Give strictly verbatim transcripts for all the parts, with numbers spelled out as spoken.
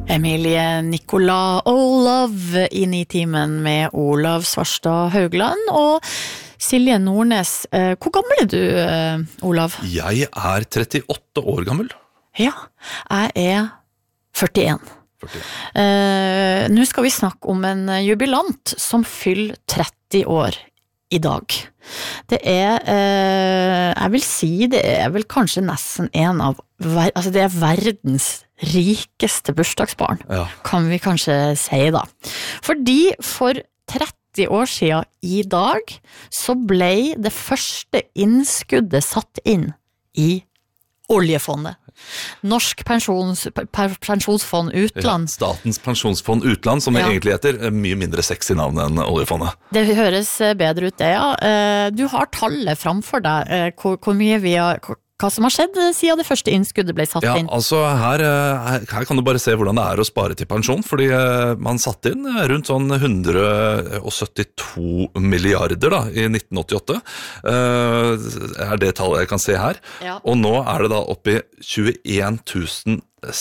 Emilie Nicolas Olav i Nitimen med Olav Svarstad Haugland og Silje Nordnes. Hvor gammel er du, Olav? Jeg er trettiåtte år gammel. Ja, jeg er førtien. førtien. Uh, nå skal vi snakke om en jubilant som fyller tretti år i dag. Det er, uh, jeg vil si, det er vel kanskje nesten en av, ver- altså det er verdens rikeste bursdagsbarn, ja. Kan vi kanskje si da. Fordi for tretti år siden i dag, så ble det første innskuddet satt inn i oljefondet. Norsk pensjons, pensjonsfond utland. Ja, Statens pensjonsfond utland, som det ja. egentlig heter, mye mindre sexy navn enn oljefondet. Det høres bedre ut det, ja. Du har tallet framfor deg, hvor, hvor mye vi har... Hva som har skjedd siden det første innskuddet ble satt ja, inn? Ja, altså her, her kan du bare se hvordan det er å spare til pensjon, fordi man satte inn rundt sånn hundre og syttito milliarder da, i nitten åttiåtte. Uh, er det tallet jeg kan se her. Ja. Og nå er det da oppe i tjueen tusen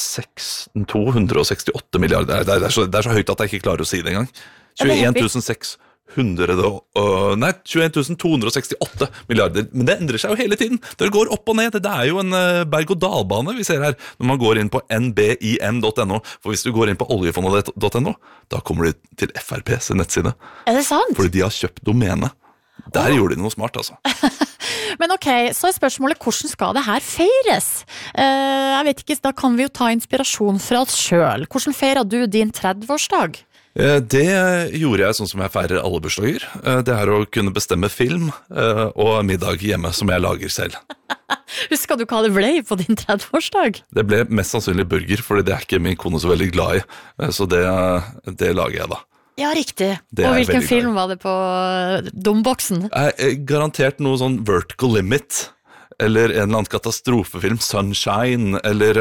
to hundre og sekstiåtte milliarder. Det er, det, er så, det er så høyt at jeg ikke klarer å si det engang. tjueen tusen seks hundre, uh, nei, tjueen tusen to hundre og sekstiåtte milliarder, men det endrer seg jo hele tiden. Det går opp og ned. Det er jo en uh, berg-og-dal-bane vi ser her når man går inn på n b i m dot n o, for hvis du går inn på oljefondet dot n o, da kommer du til F R P's nettside. Er det sant? Fordi de har kjøpt domenet. Der oh. gjorde de noe smart, altså. Men ok, så er spørsmålet, hvordan skal det her feires? Uh, jeg vet ikke, da kan vi jo ta inspirasjon fra oss selv. Hvordan feirer du din trettiårsdag? Det gjorde jeg sånn som jeg feirer alle bursdager. Det er å kunne bestemme film og middag hjemme som jeg lager selv. Husker du hva det ble på din trettiårsdag? Det ble mest sannsynlig burger, for det er ikke min kone så veldig glad i. Så det, det lager jeg da. Ja, riktig. Og hvilken film var det på domboksen? Garantert noe sånn Vertical Limit. Eller en eller annen katastrofefilm, Sunshine. Eller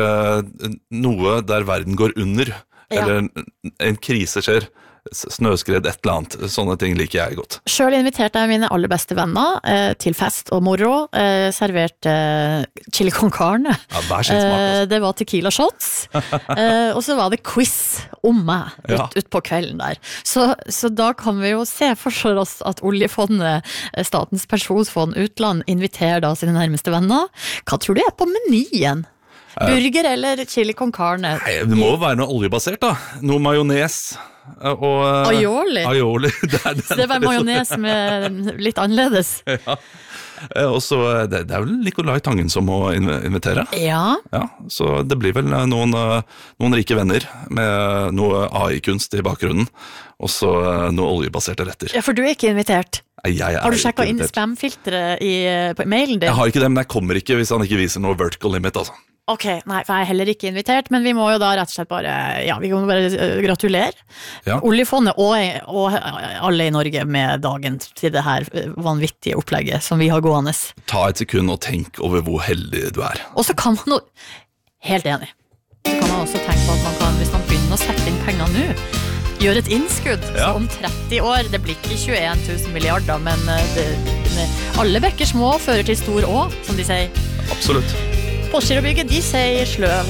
noe der verden går under. Ja. Eller en, en krise skjer, snøskred, et eller annet. Sånne ting liker jeg godt. Selv inviterte jeg mine aller beste venner eh, til fest og moro. Eh, serverte eh, chili con carne. Ja, hver sin smak, altså. eh, det var tequila shots. eh, og så var det quiz om meg ut, ja. ut på kvelden der. Så, så da kan vi jo se for oss at oljefondet, Statens pensjonsfond utland, inviterer da sine nærmeste venner. Hva tror du er på menyen? Burger eller chili con carne? Nei, det må jo være noe oljebasert da. Noe majones og... Aioli? Aioli. Det, er, det, så det var majones med litt annerledes? Ja. Og så, det, det er vel Nicolai Tangen som må invitere. Ja. Ja. Så det blir vel noen, noen rike venner med noe A I-kunst i bakgrunnen, og så noe oljebaserte retter. Ja, for du er ikke invitert? Jeg har du sjekket inn spam-filteret i, på mailen din? Jeg har ikke det, men jeg kommer ikke hvis han ikke viser noe vertical limit, altså. Ok, nei, for jeg er heller ikke invitert, men vi må jo da rett og slett bare, ja, vi kan bare gratulere ja. Oljefondet og, og alle i Norge med dagen til det her vanvittige opplegget som vi har gående. Ta et sekund og tenk over hvor heldig du er. Og så kan man jo, helt enig, så kan man også tenke på at man kan, hvis man begynner å sette inn penger nå, gjøre et innskudd ja. Så om tretti år, det blir ikke tjueen tusen milliarder, men det, det, alle bekker små fører til stor å, som de sier. Absolutt. Postgirobygget, de sier sløv